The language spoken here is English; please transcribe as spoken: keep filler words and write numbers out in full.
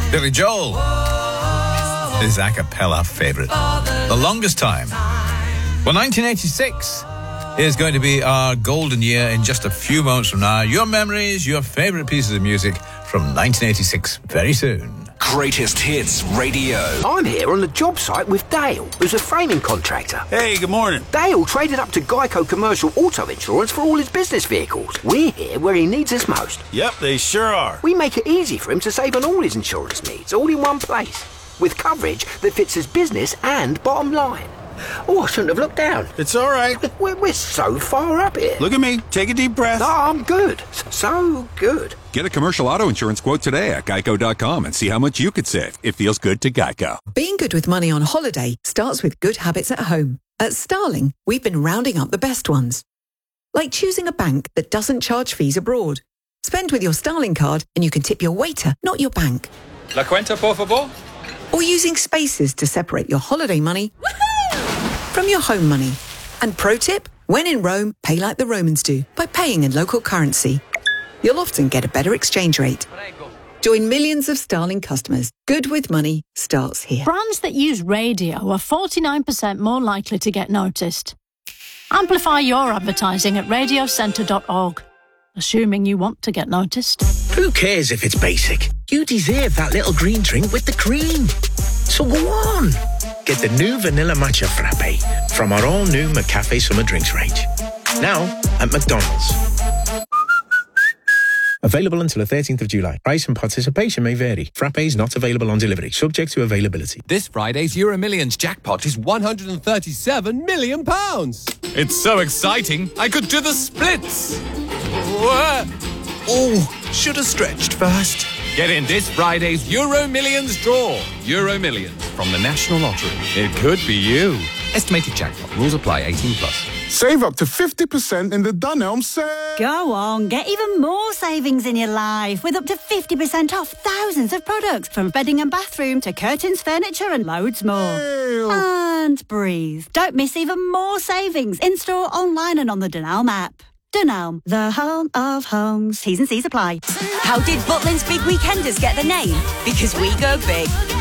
Billy Joel. This is a cappella favourite. The Longest Time. Well, nineteen eighty-six is going to be our golden year in just a few moments from now. Your memories, your favourite pieces of music from nineteen eighty-six very soon. Greatest Hits Radio. I'm here on the job site with Dale, who's a framing contractor. Hey, good morning. Dale traded up to Geico Commercial Auto Insurance for all his business vehicles. We're here where he needs us most. Yep, they sure are. We make it easy for him to save on all his insurance needs, all in one place, with coverage that fits his business and bottom line. Oh, I shouldn't have looked down. It's all right. We're, we're so far up here. Look at me. Take a deep breath. No, I'm good. So good. Get a commercial auto insurance quote today at geico dot com and see how much you could save. It feels good to Geico. Being good with money on holiday starts with good habits at home. At Starling, we've been rounding up the best ones. Like choosing a bank that doesn't charge fees abroad. Spend with your Starling card and you can tip your waiter, not your bank. La cuenta, por favor. Or using spaces to separate your holiday money from your home money. And pro tip, when in Rome, pay like the Romans do, by paying in local currency. You'll often get a better exchange rate. Join millions of Starling customers. Good with money starts here. Brands that use radio are forty-nine percent more likely to get noticed. Amplify your advertising at radio centre dot org. Assuming you want to get noticed. Who cares if it's basic? You deserve that little green drink with the cream. So go on. Get the new Vanilla Matcha Frappe from our all-new McCafe Summer Drinks range. Now at McDonald's. Available until the thirteenth of July. Price and participation may vary. Frappes not available on delivery. Subject to availability. This Friday's Euro Millions jackpot is one hundred thirty-seven million pounds. It's so exciting, I could do the splits. Oh, should have stretched first. Get in this Friday's Euro Millions draw. Euro Millions from the National Lottery. It could be you. Estimated jackpot. Rules apply. eighteen plus. Save up to fifty percent in the Dunelm sale. Go on, get even more savings in your life with up to fifty percent off thousands of products from bedding and bathroom to curtains, furniture and loads more. Ew. And breathe. Don't miss even more savings in-store, online and on the Dunelm app. Dunelm, the home of homes. T's and C's apply. How did Butlins Big Weekenders get the name? Because we go big.